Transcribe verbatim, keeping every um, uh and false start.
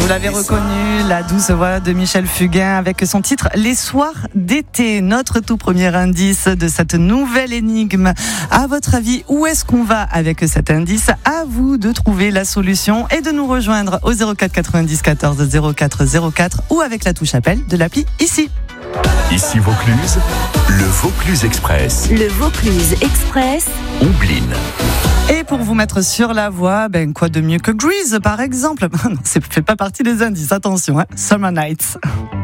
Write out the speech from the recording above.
l'avez reconnu, la douce voix de Michel Fugain avec son titre Les soirs d'été. Notre tout premier indice de cette nouvelle énigme. À votre avis, où est-ce qu'on va avec cet indice? À vous de trouver la solution et de nous rejoindre au zéro quatre quatre-vingt-dix quatorze zéro quatre zéro quatre ou avec la touche appel de l'appli ici. Ici Vaucluse, le Vaucluse Express. Le Vaucluse Express. Ombline. Et pour vous mettre sur la voie, ben quoi de mieux que Grease par exemple? Non, ça fait pas partie des indices, attention, hein. Summer Nights.